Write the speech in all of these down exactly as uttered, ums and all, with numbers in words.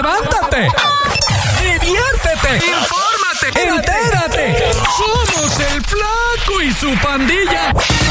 levántate, diviértete, infórmate, entérate. Somos el Flaco y su pandilla.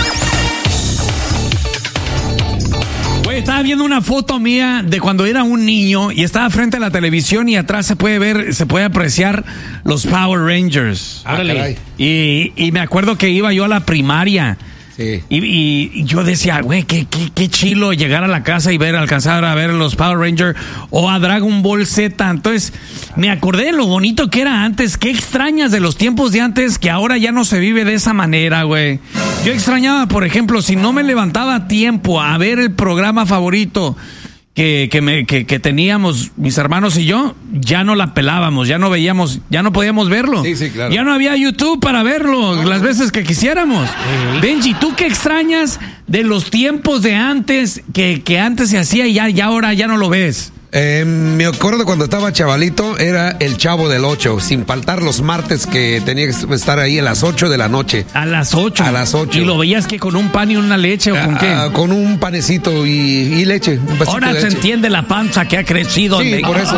Güey, estaba viendo una foto mía de cuando era un niño y estaba frente a la televisión y atrás se puede ver, se puede apreciar los Power Rangers. Ah, caray. Y, y me acuerdo que iba yo a la primaria. Sí. Y, y, y yo decía, güey, qué, qué, qué chilo llegar a la casa y ver, alcanzar a ver los Power Rangers o a Dragon Ball Z. Entonces, me acordé de lo bonito que era antes. Qué extrañas de los tiempos de antes que ahora ya no se vive de esa manera, güey. Yo extrañaba, por ejemplo, si no me levantaba a tiempo a ver el programa favorito que, que, me, que, que teníamos mis hermanos y yo, ya no la pelábamos, ya no veíamos, ya no podíamos verlo. Sí, sí, claro. Ya no había YouTube para verlo no. las veces que quisiéramos. Sí. Benji, ¿tú qué extrañas de los tiempos de antes que, que antes se hacía y ya, ya ahora ya no lo ves? Eh, me acuerdo cuando estaba chavalito, era el Chavo del Ocho, sin faltar los martes que tenía que estar ahí a las ocho de la noche. A las ocho. A las ocho. ¿Y lo veías que con un pan y una leche o con ah, qué? Ah, con un panecito y, y leche. Un Ahora se leche. entiende la panza que ha crecido. Sí, por eso.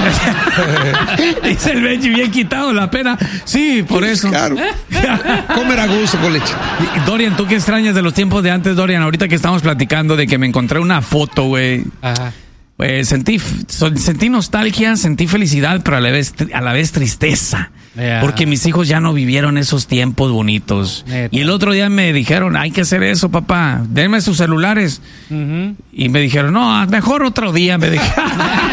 Dice el Benji, bien quitado la pena. Sí, por eso. Claro. Comer a gusto con leche. Dorian, ¿tú qué extrañas de los tiempos de antes, Dorian? Ahorita que estamos platicando de que me encontré una foto, güey. Ajá. Pues sentí, sentí nostalgia, sentí felicidad, pero a la vez, a la vez tristeza. Yeah. Porque mis hijos ya no vivieron esos tiempos bonitos. Neta. Y el otro día me dijeron, hay que hacer eso, papá, denme sus celulares. Uh-huh. Y me dijeron, no, mejor otro día, me dijeron.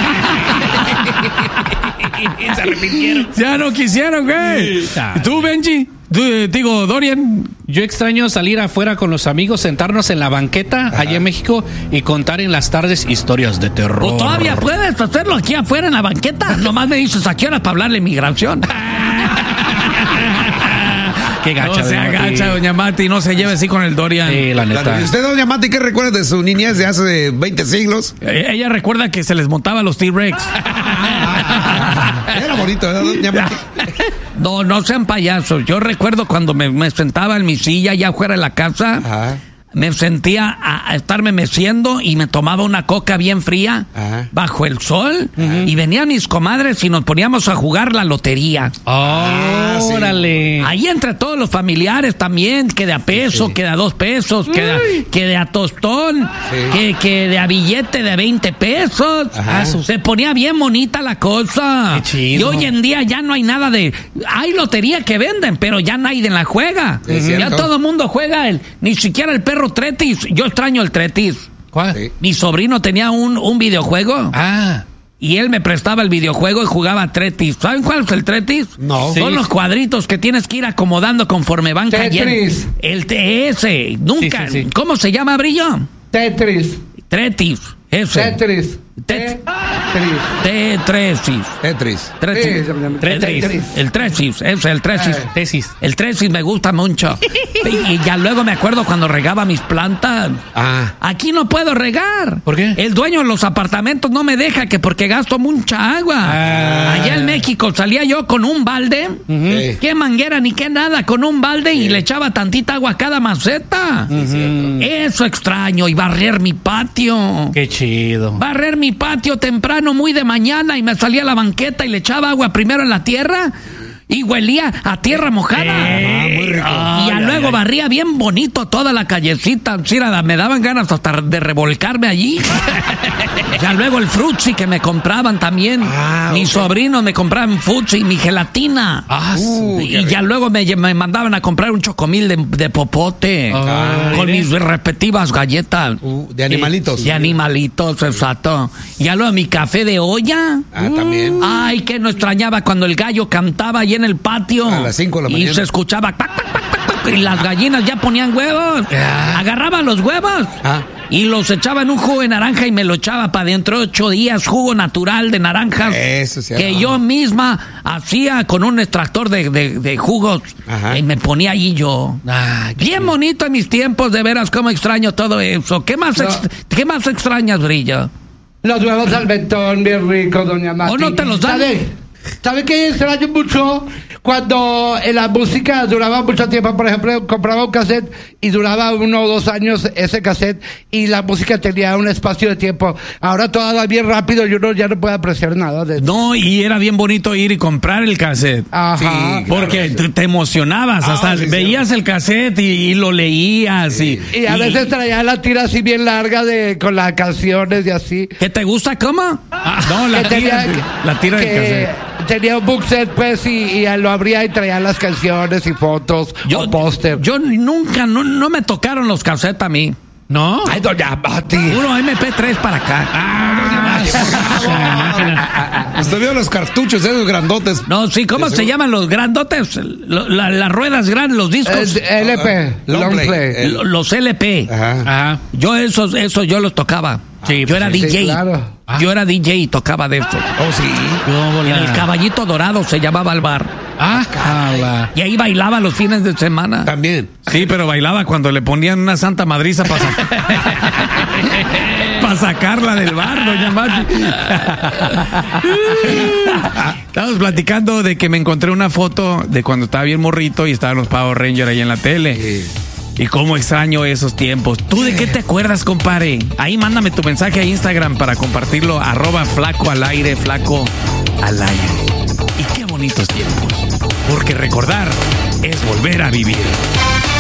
Se arrepintieron. Ya no quisieron, güey. ¿Y tú, Benji? ¿Tú, digo, Dorian? Yo extraño salir afuera con los amigos, sentarnos en la banqueta, ajá, allá en México, y contar en las tardes historias de terror. ¿O todavía puedes hacerlo aquí afuera en la banqueta? Nomás me dices, ¿a qué hora para hablar de migración? Qué gacha, no se agacha, doña Mati, no se lleve así con el Dorian. Sí, la neta. ¿Y usted, doña Mati, qué recuerda de su niñez de hace veinte siglos? Ella recuerda que se les montaba los T-Rex. Era bonito, ¿verdad, doña Mati? No, no sean payasos. Yo recuerdo cuando me, me sentaba en mi silla allá afuera de la casa. Ajá. Me sentía a, a estarme meciendo y me tomaba una coca bien fría, ajá, bajo el sol, uh-huh, y venían mis comadres y nos poníamos a jugar la lotería. Oh, órale. Sí. Ahí entre todos los familiares también, que de a peso, sí, sí, que de a dos pesos, que de, que de a tostón, sí, que, que de a billete de veinte pesos. Ajá. Se ponía bien bonita la cosa. Qué chido. Y hoy en día ya no hay nada de... Hay lotería que venden, pero ya nadie la juega. Sí, ya todo el mundo juega, el, ni siquiera el perro Tretis. Yo extraño el Tretis. ¿Cuál? Sí. Mi sobrino tenía un, un videojuego. Ah. Y él me prestaba el videojuego y jugaba Tretis. ¿Saben cuál es el Tretis? No. Son sí, los cuadritos que tienes que ir acomodando conforme van cayendo. Tetris. El T S. Nunca. Sí, sí, sí. ¿Cómo se llama, Brillo? Tetris. Tretis. Ese. Tetris. Tetris. Tetris. Tetris. Tetris. Tetris. El Tresis. Es el Tresis. Tesis. El Tresis me gusta mucho. Y ya luego me acuerdo cuando regaba mis plantas. Ah. Aquí no puedo regar. ¿Por qué? El dueño de los apartamentos no me deja, que porque gasto mucha agua. Ah. Allá en México salía yo con un balde. Uh-huh. Qué manguera ni qué nada, con un balde, sí, y le echaba tantita agua a cada maceta. Uh-huh. Eso extraño. Y barrer mi patio. Qué chido. Barrer mi patio temprano, muy de mañana, y me salía a la banqueta y le echaba agua primero en la tierra y huelía a tierra mojada. Ah, muy rico. Y ya ay, luego ay, barría bien bonito toda la callecita. Sí, me daban ganas hasta de revolcarme allí. Ya luego el frutzi que me compraban también. Ah, mis okay, sobrinos me compraban frutzi, mi gelatina. Ah, uh, y ya luego me, me mandaban a comprar un chocomil de, de popote. Ah, con mis respectivas galletas. Uh, de animalitos. De animalitos, exacto. Y ya luego mi café de olla. Ah, también. Ay, que no extrañaba cuando el gallo cantaba allí en el patio. A las cinco de la mañana. Y se escuchaba pac, pac, pac, pac, pac, y las gallinas ya ponían huevos. Ah. Agarraban los huevos. Ah. Y los echaba en un jugo de naranja y me lo echaba para dentro de ocho días, jugo natural de naranjas. Eso sí, que no. yo misma hacía con un extractor de, de, de jugos. Ajá. Y me ponía allí yo. Ah, bien bonito en mis tiempos, de veras, cómo extraño todo eso. ¿Qué más, no. ex, ¿qué más extrañas, Brillo? Los huevos al betón, bien rico, doña Mati. ¿O no te los dan? ¿Sabe, ¿Sabe qué extraño mucho? cuando eh, la música duraba mucho tiempo, por ejemplo, compraba un cassette y duraba uno o dos años ese cassette y la música tenía un espacio de tiempo. Ahora todo va bien rápido y uno ya no puede apreciar nada de eso. No, y era bien bonito ir y comprar el cassette. Ajá. Sí, claro, Porque sí. te, te emocionabas, Ah, hasta sí, sí. veías el cassette y, y lo leías. Sí. Y, Y a y- veces traía la tira así bien larga de con las canciones y así. ¿Qué te gusta, cómo? No, la Que tira, tenía- la tira del que cassette. Tenía un book set, pues, y, y lo abría y traía las canciones y fotos o póster. Yo nunca, no, no me tocaron los cassettes a mí. ¿No? Ay, doña Mati. Puro eme pe tres para acá. Ah, Usted vio los cartuchos esos grandotes. No, sí, ¿cómo Eso- se llaman los grandotes? Lo- la- las ruedas grandes, los discos. Eh, L P, Long long play. play. El- Lo- los ele pe. Ajá. Ajá. Yo esos, esos yo los tocaba. Sí, yo era sí, D J. claro. Yo era D J y tocaba de esto. Oh, sí. En el Caballito Dorado se llamaba el bar. Ah, jala. Y ahí bailaba los fines de semana. También. Sí, pero bailaba cuando le ponían una santa madriza para para sacarla del bar, doña Mati. Estamos platicando de que me encontré una foto de cuando estaba bien morrito y estaban los Power Rangers ahí en la tele. Sí. Y cómo extraño esos tiempos. ¿Tú de qué te acuerdas, compadre? Ahí mándame tu mensaje a Instagram para compartirlo. Arroba flaco al aire, flaco al aire. Y qué bonitos tiempos. Porque recordar es volver a vivir.